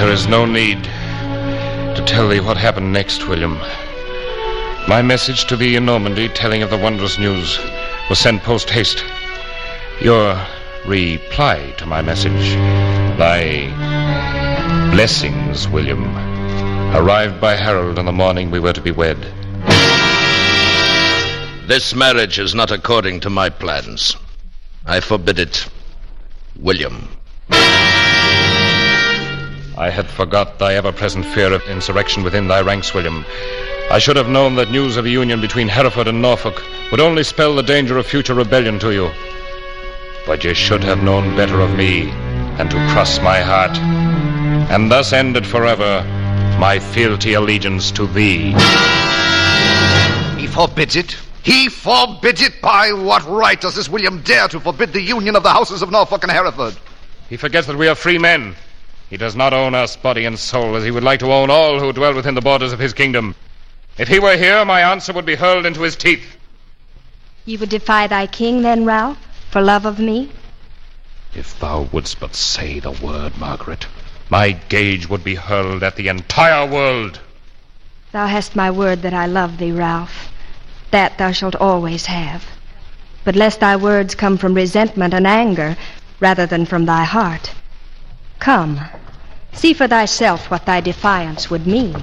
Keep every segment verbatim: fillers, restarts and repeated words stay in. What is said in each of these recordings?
There is no need to tell thee what happened next, William. My message to thee in Normandy, telling of the wondrous news, was sent post-haste. Your reply to my message, thy blessings, William, arrived by herald on the morning we were to be wed. This marriage is not according to my plans. I forbid it, William. I had forgot thy ever-present fear of insurrection within thy ranks, William. I should have known that news of a union between Hereford and Norfolk would only spell the danger of future rebellion to you. But you should have known better of me than to cross my heart, and thus ended forever my fealty allegiance to thee. He forbids it. He forbids it. By what right does this William dare to forbid the union of the houses of Norfolk and Hereford? He forgets that we are free men. He does not own us body and soul, as he would like to own all who dwell within the borders of his kingdom. If he were here, my answer would be hurled into his teeth. You would defy thy king, then, Ralph, for love of me? If thou wouldst but say the word, Margaret, my gage would be hurled at the entire world. Thou hast my word that I love thee, Ralph. That thou shalt always have. But lest thy words come from resentment and anger, rather than from thy heart. Come, see for thyself what thy defiance would mean.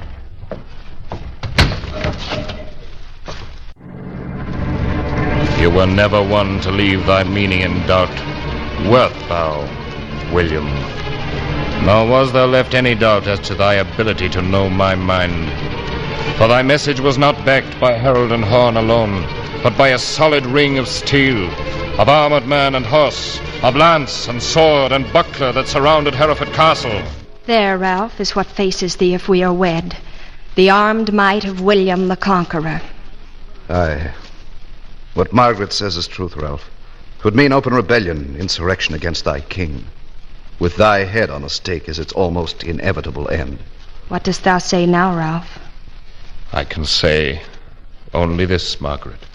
You were never one to leave thy meaning in doubt, wert thou, William. Nor was there left any doubt as to thy ability to know my mind. For thy message was not backed by herald and horn alone, but by a solid ring of steel, of armored man and horse, of lance and sword and buckler that surrounded Hereford Castle. There, Ralph, is what faces thee if we are wed. The armed might of William the Conqueror. Aye. What Margaret says is truth, Ralph. It would mean open rebellion, insurrection against thy king, with thy head on a stake as its almost inevitable end. What dost thou say now, Ralph? I can say only this, Margaret.